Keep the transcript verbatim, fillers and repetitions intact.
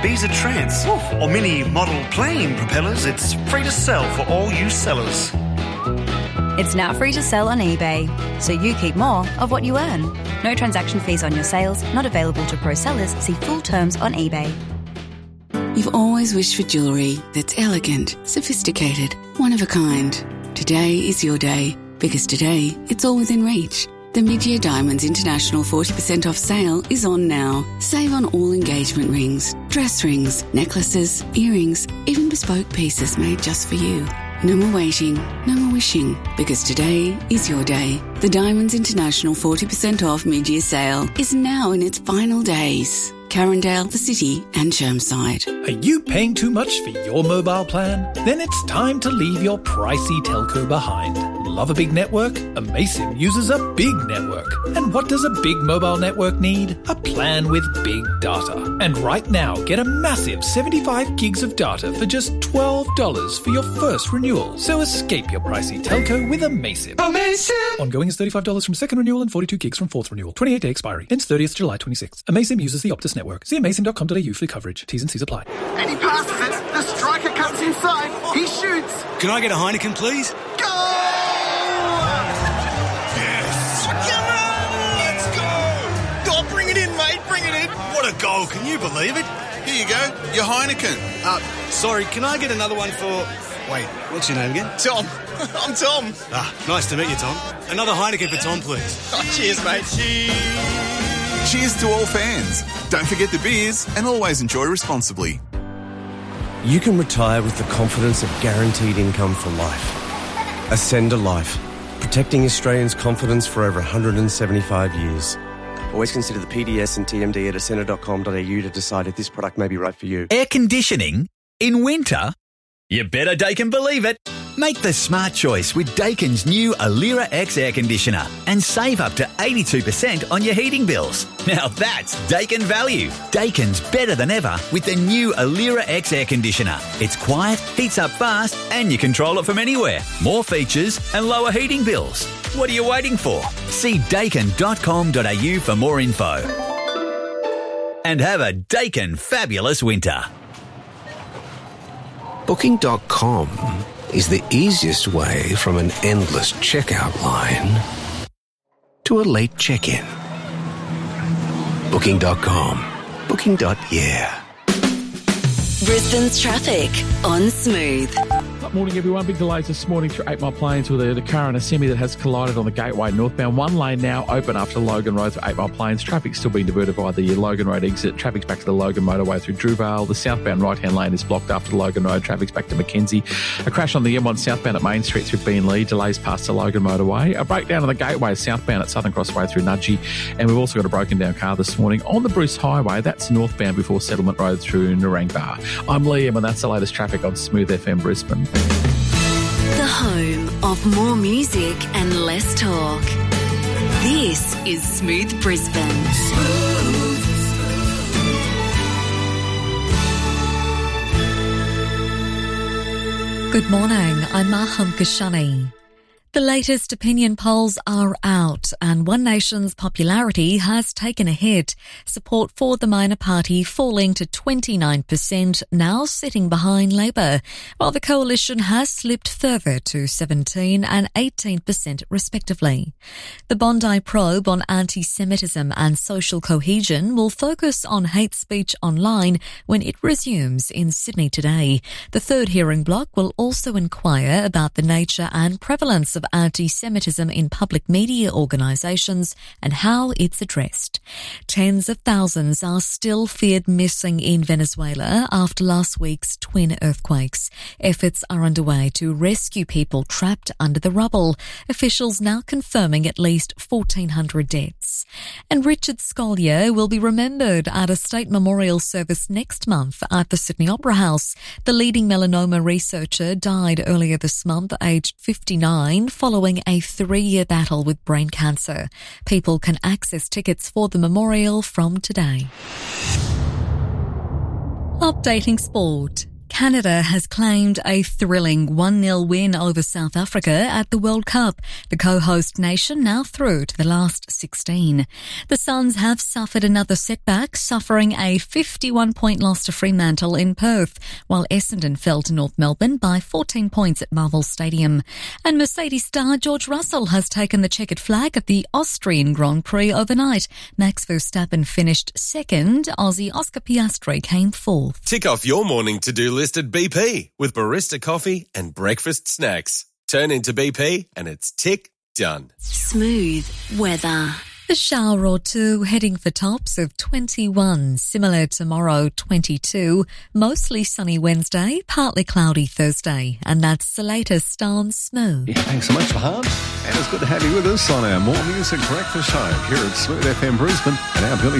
Ibiza Trance. Ooh. Or mini model plane propellers, it's free to sell for all you sellers. It's now free to sell on eBay, so you keep more of what you earn. No transaction fees on your sales, not available to pro sellers. See full terms on eBay. You've always wished for jewellery that's elegant, sophisticated, one of a kind. Today is your day, because today it's all within reach. The Mid-Year Diamonds International forty percent off sale is on now. Save on all engagement rings, dress rings, necklaces, earrings, even bespoke pieces made just for you. No more waiting, no more wishing, because today is your day. The Diamonds International forty percent off mid-year sale is now in its final days. Carindale, the City and Chermside. Are you paying too much for your mobile plan? Then it's time to leave your pricey telco behind. Love a big network? Amaysim uses a big network. And what does a big mobile network need? A plan with big data. And right now, get a massive seventy-five gigs of data for just twelve dollars for your first renewal. So escape your pricey telco with Amaysim. Amaysim! Ongoing is thirty-five dollars from second renewal and forty-two gigs from fourth renewal. twenty-eight day expiry. Ends thirtieth July twenty-sixth. Amaysim uses the Optus network. See amaysim dot com dot a u for coverage. T's and C's apply. And he passes it. The striker comes inside. He shoots. Can I get a Heineken, please? Goal! Yes! Come on! Let's go! Oh, bring it in, mate. Bring it in. What a goal. Can you believe it? Here you go. Your Heineken. Uh, sorry, can I get another one for... Wait, what's your name again? Tom. I'm Tom. Ah, nice to meet you, Tom. Another Heineken for Tom, please. Oh, cheers, mate. Cheers. Cheers to all fans. Don't forget the beers and always enjoy responsibly. You can retire with the confidence of guaranteed income for life. Ascender Life, protecting Australians' confidence for over one hundred seventy-five years. Always consider the P D S and T M D at ascender dot com dot a u to decide if this product may be right for you. Air conditioning in winter? You better Daikin believe it. Make the smart choice with Daikin's new Alira X air conditioner and save up to eighty-two percent on your heating bills. Now that's Daikin value. Daikin's better than ever with the new Alira X air conditioner. It's quiet, heats up fast, and you control it from anywhere. More features and lower heating bills. What are you waiting for? See daikin dot com dot a u for more info. And have a Daikin fabulous winter. Booking dot com is the easiest way from an endless checkout line to a late check-in. Booking dot com. Booking. Yeah. Brisbane's traffic on Smooth. Good morning, everyone. Big delays this morning through Eight Mile Plains with the, the car and a semi that has collided on the Gateway northbound. One lane now open after Logan Road through Eight Mile Plains. Traffic's still being diverted by the Logan Road exit. Traffic's back to the Logan motorway through Drewvale. The southbound right-hand lane is blocked after the Logan Road. Traffic's back to Mackenzie. A crash on the M one southbound at Main Street through Beenleigh. Delays past the Logan motorway. A breakdown on the Gateway southbound at Southern Crossway through Nudgee. And we've also got a broken down car this morning on the Bruce Highway. That's northbound before Settlement Road through Narangba. I'm Liam and that's the latest traffic on Smooth F M Brisbane. The home of more music and less talk. This is Smooth Brisbane. Smooth. Good morning, I'm Maham Kashani. The latest opinion polls are out and One Nation's popularity has taken a hit, support for the minor party falling to twenty-nine percent, now sitting behind Labor, while the coalition has slipped further to seventeen and eighteen percent respectively. The Bondi probe on anti-Semitism and social cohesion will focus on hate speech online when it resumes in Sydney today. The third hearing block will also inquire about the nature and prevalence of anti-Semitism in public media organisations and how it's addressed. Tens of thousands are still feared missing in Venezuela after last week's twin earthquakes. Efforts are underway to rescue people trapped under the rubble. Officials now confirming at least fourteen hundred deaths. And Richard Scolyer will be remembered at a state memorial service next month at the Sydney Opera House. The leading melanoma researcher died earlier this month, aged fifty-nine, following a three-year battle with brain cancer. People can access tickets for the memorial from today. Updating sport. Canada has claimed a thrilling one nil win over South Africa at the World Cup, the co-host nation now through to the last sixteen. The Suns have suffered another setback, suffering a fifty-one point loss to Fremantle in Perth, while Essendon fell to North Melbourne by fourteen points at Marvel Stadium. And Mercedes star George Russell has taken the checkered flag at the Austrian Grand Prix overnight. Max Verstappen finished second, Aussie Oscar Piastri came fourth. Tick off your morning to-do list at B P with barista coffee and breakfast snacks. Turn into B P and it's tick done. Smooth weather. A shower or two, heading for tops of twenty-one. Similar tomorrow, twenty-two. Mostly sunny Wednesday, partly cloudy Thursday. And that's the latest on Smooth. Yeah, thanks so much, Fahad. And it's good to have you with us on our More Music Breakfast Show here at Smooth F M Brisbane and our Billy